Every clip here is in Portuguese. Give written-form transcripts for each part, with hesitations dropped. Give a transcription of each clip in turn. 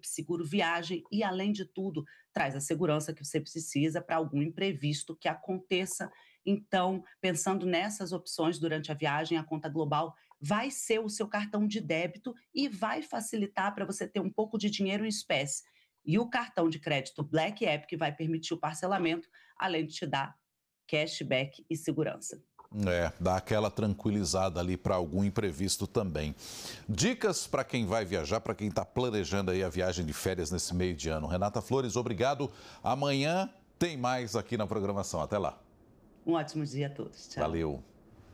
equipe, seguro viagem e, além de tudo, traz a segurança que você precisa para algum imprevisto que aconteça. Então, pensando nessas opções durante a viagem, a conta global vai ser o seu cartão de débito e vai facilitar para você ter um pouco de dinheiro em espécie. E o cartão de crédito Black Epic vai permitir o parcelamento, além de te dar cashback e segurança. Dá aquela tranquilizada ali para algum imprevisto também. Dicas para quem vai viajar, para quem está planejando aí a viagem de férias nesse meio de ano. Renata Flores, obrigado. Amanhã tem mais aqui na programação. Até lá. Um ótimo dia a todos. Tchau. Valeu.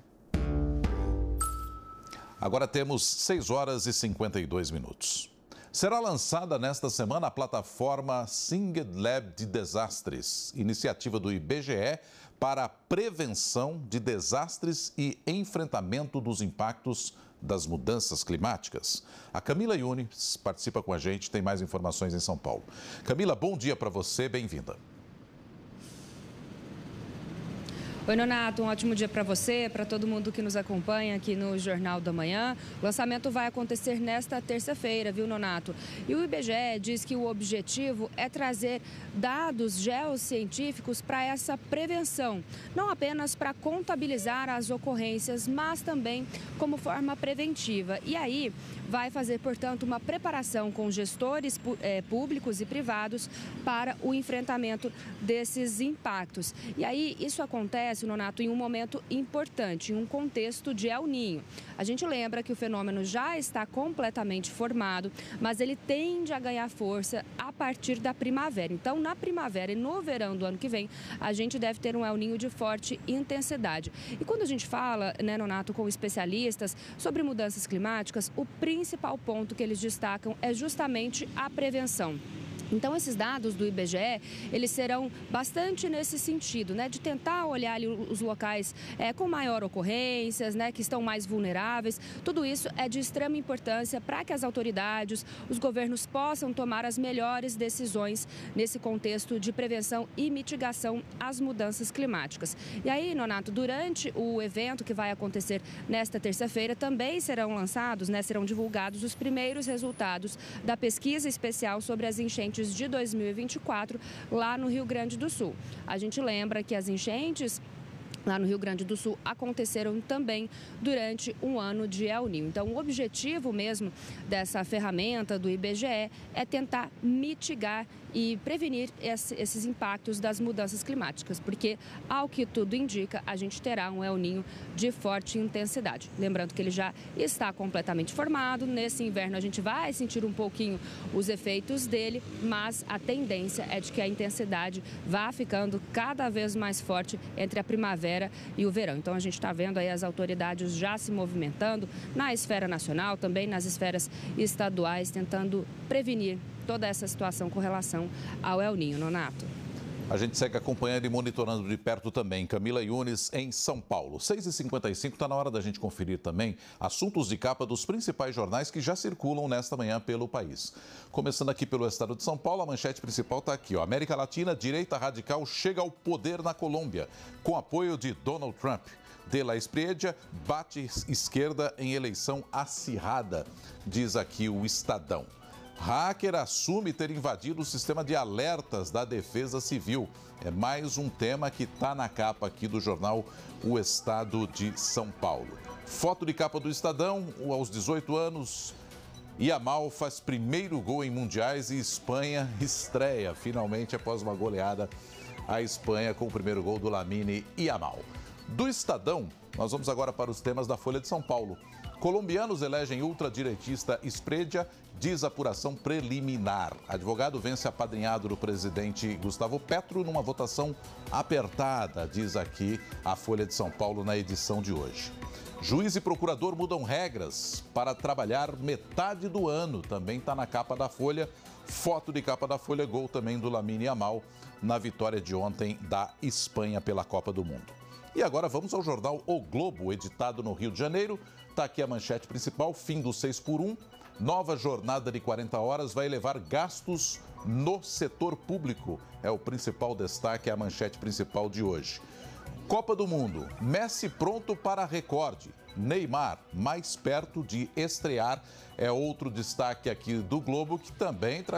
Agora temos 6 horas e 52 minutos. Será lançada nesta semana a plataforma Singed Lab de Desastres, iniciativa do IBGE para a prevenção de desastres e enfrentamento dos impactos das mudanças climáticas. A Camila Yunes participa com a gente, tem mais informações em São Paulo. Camila, bom dia para você, bem-vinda. Oi, Nonato, um ótimo dia para você, para todo mundo que nos acompanha aqui no Jornal da Manhã. O lançamento vai acontecer nesta terça-feira, viu, Nonato? E o IBGE diz que o objetivo é trazer dados geocientíficos para essa prevenção, não apenas para contabilizar as ocorrências, mas também como forma preventiva. E aí vai fazer, portanto, uma preparação com gestores públicos e privados para o enfrentamento desses impactos. E aí isso acontece, Nonato, em um momento importante, em um contexto de El Niño. A gente lembra que o fenômeno já está completamente formado, mas ele tende a ganhar força a partir da primavera. Então, na primavera e no verão do ano que vem, a gente deve ter um El Niño de forte intensidade. E quando a gente fala, né, Nonato, com especialistas sobre mudanças climáticas, o principal ponto que eles destacam é justamente a prevenção. Então, esses dados do IBGE, eles serão bastante nesse sentido, né, de tentar olhar ali os locais com maior ocorrências, né, que estão mais vulneráveis. Tudo isso é de extrema importância para que as autoridades, os governos possam tomar as melhores decisões nesse contexto de prevenção e mitigação às mudanças climáticas. E aí, Nonato, durante o evento que vai acontecer nesta terça-feira, também serão lançados, né, serão divulgados os primeiros resultados da pesquisa especial sobre as enchentes de 2024 lá no Rio Grande do Sul. A gente lembra que as enchentes lá no Rio Grande do Sul aconteceram também durante um ano de El Niño. Então, o objetivo mesmo dessa ferramenta do IBGE é tentar mitigar e prevenir esses impactos das mudanças climáticas, porque, ao que tudo indica, a gente terá um El Niño de forte intensidade. Lembrando que ele já está completamente formado, nesse inverno a gente vai sentir um pouquinho os efeitos dele, mas a tendência é de que a intensidade vá ficando cada vez mais forte entre a primavera e o verão. Então, a gente está vendo aí as autoridades já se movimentando na esfera nacional, também nas esferas estaduais, tentando prevenir toda essa situação com relação ao El Niño, Nonato. A gente segue acompanhando e monitorando de perto também. Camila Yunes, em São Paulo. 6h55, está na hora da gente conferir também assuntos de capa dos principais jornais que já circulam nesta manhã pelo país. Começando aqui pelo estado de São Paulo, a manchete principal está aqui, ó. América Latina, direita radical chega ao poder na Colômbia, com apoio de Donald Trump. De La Espriella bate esquerda em eleição acirrada, diz aqui o Estadão. Hacker assume ter invadido o sistema de alertas da Defesa Civil. É mais um tema que está na capa aqui do jornal O Estado de São Paulo. Foto de capa do Estadão, aos 18 anos, Yamal faz primeiro gol em mundiais e Espanha estreia, finalmente, após uma goleada, a Espanha com o primeiro gol do Lamine Yamal. Do Estadão, nós vamos agora para os temas da Folha de São Paulo. Colombianos elegem ultradireitista Espriella, diz apuração preliminar. Advogado vence apadrinhado do presidente Gustavo Petro numa votação apertada, diz aqui a Folha de São Paulo na edição de hoje. Juiz e procurador mudam regras para trabalhar metade do ano. Também está na capa da Folha. Foto de capa da Folha, gol também do Lamine Yamal na vitória de ontem da Espanha pela Copa do Mundo. E agora vamos ao jornal O Globo, editado no Rio de Janeiro. Está aqui a manchete principal, fim do 6x1. Nova jornada de 40 horas vai levar gastos no setor público. É o principal destaque, é a manchete principal de hoje. Copa do Mundo, Messi pronto para recorde. Neymar mais perto de estrear. É outro destaque aqui do Globo, que também traz